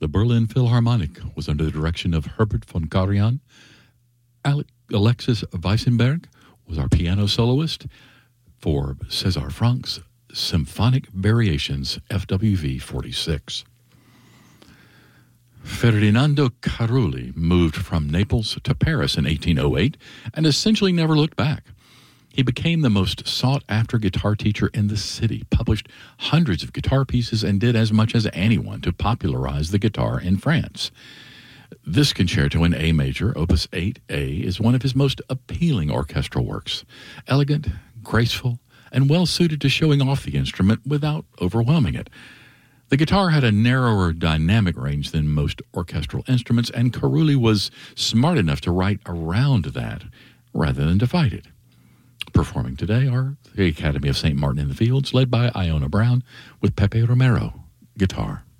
The Berlin Philharmonic was under the direction of Herbert von Karajan. Alexis Weissenberg was our piano soloist for César Franck's Symphonic Variations FWV 46. Ferdinando Carulli moved from Naples to Paris in 1808 and essentially never looked back. He became the most sought-after guitar teacher in the city, published hundreds of guitar pieces, and did as much as anyone to popularize the guitar in France. This concerto in A major, Opus 8A, is one of his most appealing orchestral works. Elegant, graceful, and well-suited to showing off the instrument without overwhelming it. The guitar had a narrower dynamic range than most orchestral instruments, and Carulli was smart enough to write around that rather than to fight it. Performing today are the Academy of St. Martin in the Fields, led by Iona Brown, with Pepe Romero, guitar.